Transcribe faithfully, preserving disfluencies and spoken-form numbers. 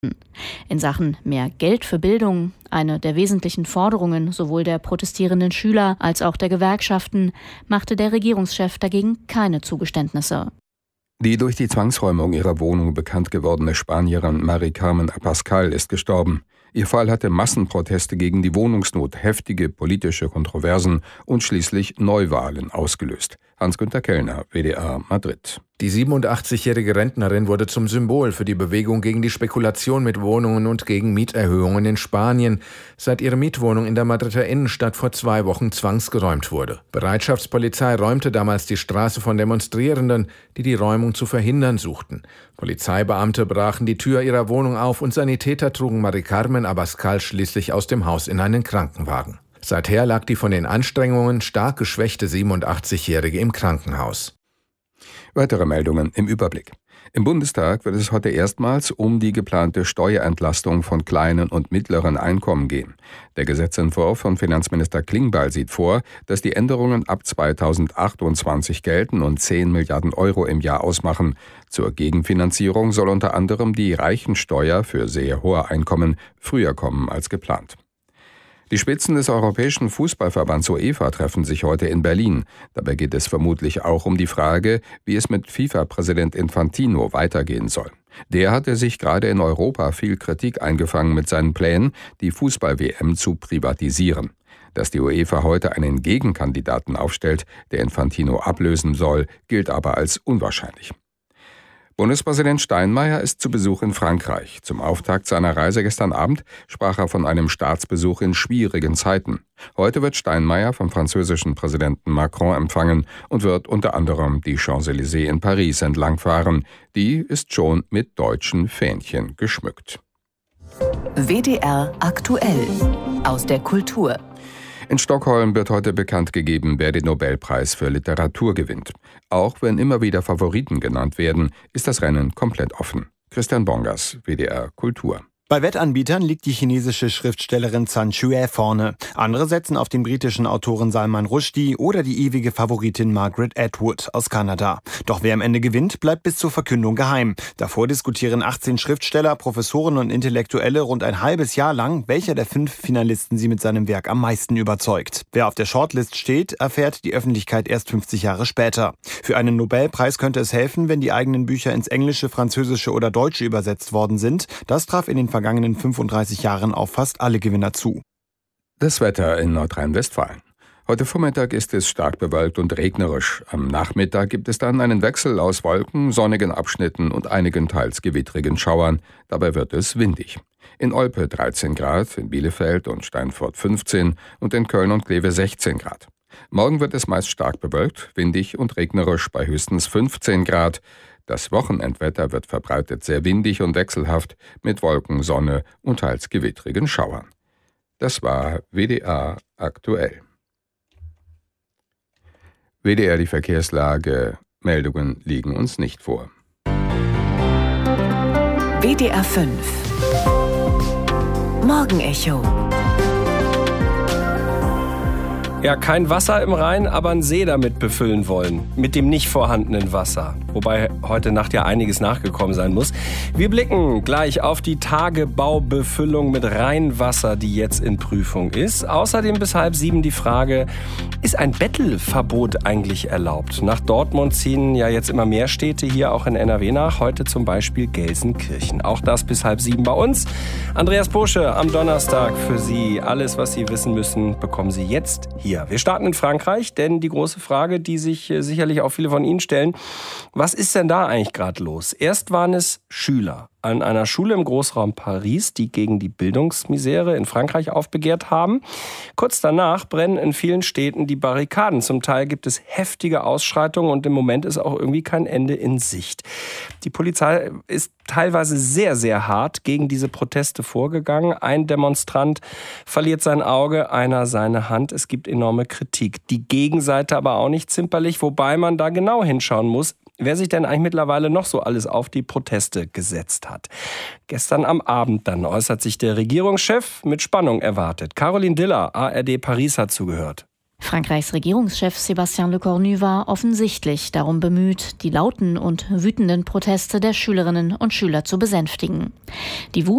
In Sachen mehr Geld für Bildung, eine der wesentlichen Forderungen sowohl der protestierenden Schüler als auch der Gewerkschaften, machte der Regierungschef dagegen keine Zugeständnisse. Die durch die Zwangsräumung ihrer Wohnung bekannt gewordene Spanierin Mari Carmen Abascal ist gestorben. Ihr Fall hatte Massenproteste gegen die Wohnungsnot, heftige politische Kontroversen und schließlich Neuwahlen ausgelöst. Hans-Günter Kellner, W D R Madrid. Die siebenundachtzigjährige Rentnerin wurde zum Symbol für die Bewegung gegen die Spekulation mit Wohnungen und gegen Mieterhöhungen in Spanien, seit ihre Mietwohnung in der Madrider Innenstadt vor zwei Wochen zwangsgeräumt wurde. Bereitschaftspolizei räumte damals die Straße von Demonstrierenden, die die Räumung zu verhindern suchten. Polizeibeamte brachen die Tür ihrer Wohnung auf und Sanitäter trugen Mari Carmen Abascal schließlich aus dem Haus in einen Krankenwagen. Seither lag die von den Anstrengungen stark geschwächte siebenundachtzigjährige im Krankenhaus. Weitere Meldungen im Überblick. Im Bundestag wird es heute erstmals um die geplante Steuerentlastung von kleinen und mittleren Einkommen gehen. Der Gesetzentwurf von Finanzminister Klingbeil sieht vor, dass die Änderungen ab zweitausendachtundzwanzig gelten und zehn Milliarden Euro im Jahr ausmachen. Zur Gegenfinanzierung soll unter anderem die Reichensteuer für sehr hohe Einkommen früher kommen als geplant. Die Spitzen des Europäischen Fußballverbands UEFA treffen sich heute in Berlin. Dabei geht es vermutlich auch um die Frage, wie es mit FIFA-Präsident Infantino weitergehen soll. Der hatte sich gerade in Europa viel Kritik eingefangen mit seinen Plänen, die Fußball-W M zu privatisieren. Dass die UEFA heute einen Gegenkandidaten aufstellt, der Infantino ablösen soll, gilt aber als unwahrscheinlich. Bundespräsident Steinmeier ist zu Besuch in Frankreich. Zum Auftakt seiner Reise gestern Abend sprach er von einem Staatsbesuch in schwierigen Zeiten. Heute wird Steinmeier vom französischen Präsidenten Macron empfangen und wird unter anderem die Champs-Élysées in Paris entlangfahren. Die ist schon mit deutschen Fähnchen geschmückt. W D R aktuell aus der Kultur. In Stockholm wird heute bekannt gegeben, wer den Nobelpreis für Literatur gewinnt. Auch wenn immer wieder Favoriten genannt werden, ist das Rennen komplett offen. Christian Bongas, W D R Kultur. Bei Wettanbietern liegt die chinesische Schriftstellerin Zhan Xue vorne. Andere setzen auf den britischen Autoren Salman Rushdie oder die ewige Favoritin Margaret Atwood aus Kanada. Doch wer am Ende gewinnt, bleibt bis zur Verkündung geheim. Davor diskutieren achtzehn Schriftsteller, Professoren und Intellektuelle rund ein halbes Jahr lang, welcher der fünf Finalisten sie mit seinem Werk am meisten überzeugt. Wer auf der Shortlist steht, erfährt die Öffentlichkeit erst fünfzig Jahre später. Für einen Nobelpreis könnte es helfen, wenn die eigenen Bücher ins Englische, Französische oder Deutsche übersetzt worden sind. Das traf in den vergangenen fünfunddreißig Jahren auf fast alle Gewinner zu. Das Wetter in Nordrhein-Westfalen. Heute Vormittag ist es stark bewölkt und regnerisch. Am Nachmittag gibt es dann einen Wechsel aus Wolken, sonnigen Abschnitten und einigen teils gewittrigen Schauern. Dabei wird es windig. In Olpe dreizehn Grad, in Bielefeld und Steinfurt fünfzehn und in Köln und Kleve sechzehn Grad. Morgen wird es meist stark bewölkt, windig und regnerisch bei höchstens fünfzehn Grad. Das Wochenendwetter wird verbreitet sehr windig und wechselhaft mit Wolken, Sonne und teils gewittrigen Schauern. Das war W D R aktuell. W D R die Verkehrslage. Meldungen liegen uns nicht vor. W D R fünf Morgenecho. Ja, kein Wasser im Rhein, aber einen See damit befüllen wollen. Mit dem nicht vorhandenen Wasser. Wobei heute Nacht ja einiges nachgekommen sein muss. Wir blicken gleich auf die Tagebaubefüllung mit Rheinwasser, die jetzt in Prüfung ist. Außerdem bis halb sieben die Frage, ist ein Bettelverbot eigentlich erlaubt? Nach Dortmund ziehen ja jetzt immer mehr Städte hier auch in N R W nach. Heute zum Beispiel Gelsenkirchen. Auch das bis halb sieben bei uns. Andreas Bursche am Donnerstag für Sie. Alles, was Sie wissen müssen, bekommen Sie jetzt hier. Wir starten in Frankreich, denn die große Frage, die sich sicherlich auch viele von Ihnen stellen, was ist denn da eigentlich gerade los? Erst waren es Schüler an einer Schule im Großraum Paris, die gegen die Bildungsmisere in Frankreich aufbegehrt haben. Kurz danach brennen in vielen Städten die Barrikaden. Zum Teil gibt es heftige Ausschreitungen und im Moment ist auch irgendwie kein Ende in Sicht. Die Polizei ist teilweise sehr, sehr hart gegen diese Proteste vorgegangen. Ein Demonstrant verliert sein Auge, einer seine Hand. Es gibt enorme Kritik. Die Gegenseite aber auch nicht zimperlich, wobei man da genau hinschauen muss, wer sich denn eigentlich mittlerweile noch so alles auf die Proteste gesetzt hat. Gestern am Abend dann äußert sich der Regierungschef, mit Spannung erwartet. Caroline Diller, A R D Paris, hat zugehört. Frankreichs Regierungschef Sébastien Lecornu war offensichtlich darum bemüht, die lauten und wütenden Proteste der Schülerinnen und Schüler zu besänftigen. Die Wut